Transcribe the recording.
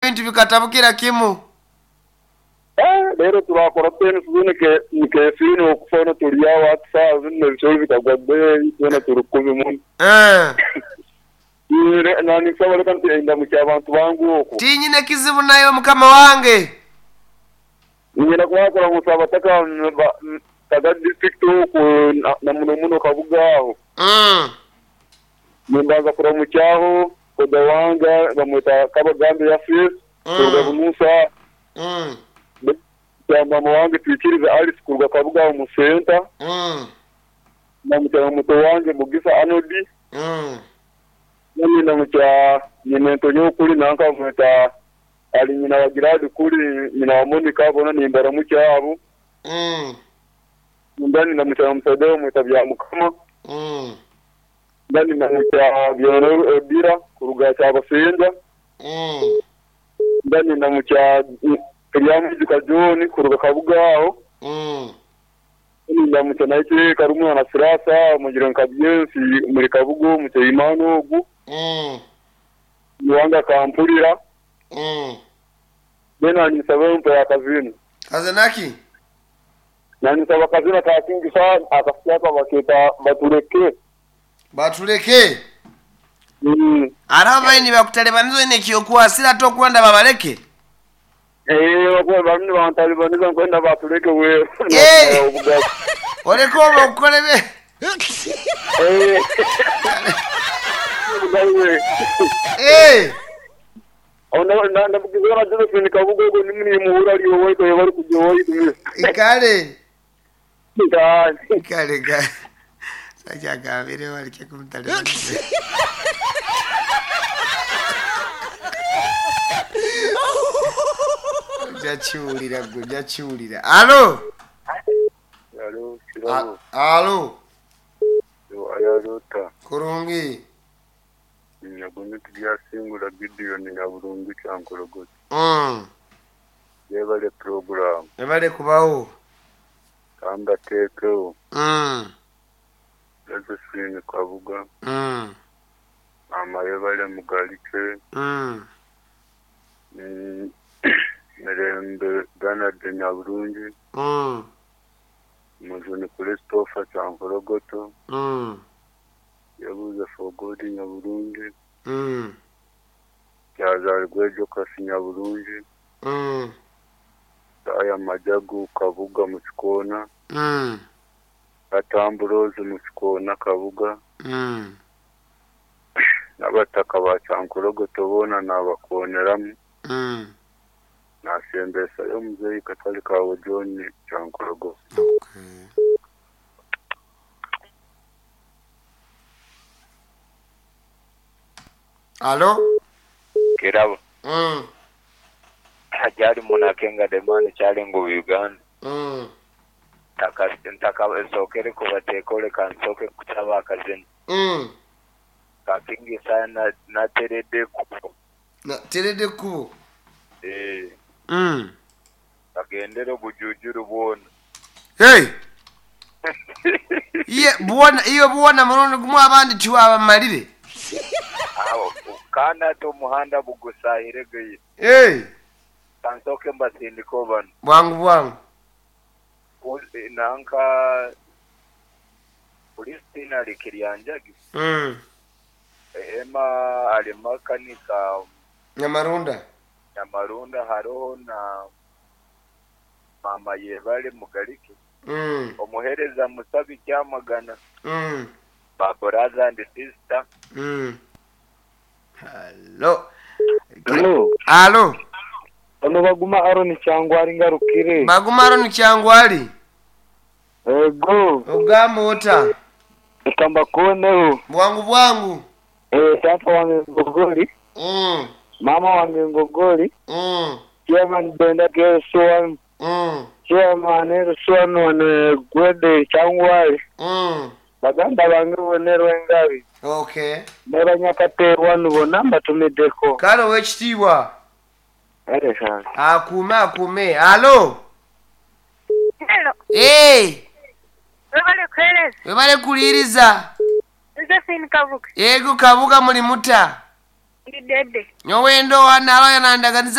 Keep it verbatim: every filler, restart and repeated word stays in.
bintu bikatabukira kimu. Eh lero turakora pene tuzone ke ke fino okufona tuliya WhatsApp ne bicho bitagwadde tuna turukubi mu. Eh. Ire nani sabale kan tenda mu cyabantu bangu oko. Tinyine kizibu nayo mukama wange. Nyina kwakora musabataka kada district ko na muno muno kabugaho. Mm. Nimbaza kura mu cyaho ko dawanga bamwita kabagambe ya fis ko Musa. Mm. Mama wange twikiriza Alice kurwa kabugaho mu center. Mm. Na mutara muto wange Mugisa Anodi. Mm. Nani na mcha nyimento nyokuri nanka mwita ali nyina wa Giradi kuri nyina wa Monica bona ni mbara mu cyabo. Mm. Ndani na mcha msadeo mwita bya mukama. Mm. Ndani na mcha byoro ebira kuruga cyaba senja. Mm. Ndani na mcha Kiriyamu zikajoni kuruga kabugaho. Mm. Ni na mcha naike karumu na Sirasa mugira nkabyensi muri kabugo mcha imano ogu. Mm. Niwanga kampurira. Mm. Bena ni sababu mpa ya kazini. Kazanaki? Na ni sababu kazini kakingi sana akasikia kwa baketa batureke. Batuleke? Mm. Araba ni bakutalebanizo ine kiyokuwa sila to kwenda babaleke? Eh, wako bamni bantalibanizo kwenda batureke we. Eh. Oleko okolebe. Eh. Eh. Ona na na bukizora jero fini kabugo go nimni muhura liyo woy ko yewar ku joyi dumi. Ikale. Ikale. Ikale ga. Saja gavire wali ke kumtalebanizo. Jachulira go jachulira. Allo? Allo, sirabo. Allo. Yo ayaruta. Kurungi. Nyagone tiya singula video ni nyaburungu cyankorogo. Mm. Yebale program. Yebale kubaho. Kamba teko. Mm. Lezo swing kabuga. Mm. Mama yebale mugalike. Mm. Mm. Merembe gana de nyaburungu. Mm. Mujuni Christopher cyankorogoto. Mm. Yabuze fogodi nyaburungu. Mm. Yazarwe Jokasi nyaburungu. Mm. Aya majagu kabuga mu kikona. Mm. Atamburozi mu kikona kabuga. Mm. Nabataka ba cyankorogoto bona nabakoneramu. Mm. Nasembesa yo muzeyi katali kawo John cyankorogo. Okay. Allo? Kirabo. Mm. Ajali munakenga demani chali ngo Uganda. Mm. Taka ntaka sokere ko batekole kansoke kutaba akazini. Mm. Kakingi sana na terede ku. Na terede ku. Eh. Mm. Kagendero bujujuru bona. Hey. Iye buona iyo buona murundi gumwa abandi tiwa abamalire. Aho kana to muhanda bugusahire geye. Hey. Kansoke mbasindi ko bana. Bwangu bwangu. Nanka polisi na likirianjagi. Mm. Ema alimakanika Nyamarunda. Nyamarunda haro na mama yebale mugaliki. Mm. Omuhereza musabi cyamagana. Mm. Ba brother and sister. Mm. Hello. Hello. Allo. Ono baguma Aaron cyangwari ngarukire. Baguma Aaron cyangwari. Ego. Ugamota. Kamba koneho. Bwangu bwangu. Eh tata wange ngogoli. Mm. Mama wange ngogoli. Mm. Chairman Benda Gerson. Mm. Chairman Gerson wane gwede cyangwari. Mm. Baganda bange bonerwe ngabi. Okay. Neba nyakaterwa nubona mbatumideko. Karo wechitiwa. Ere sana. Akume akume. Allo. Hello. Eh. Webale kweleza. Webale kuliriza. Josephine Kabuga. Yego kabuga muri muta. Ndi dede. Nyowendo wana alo yanandaganiza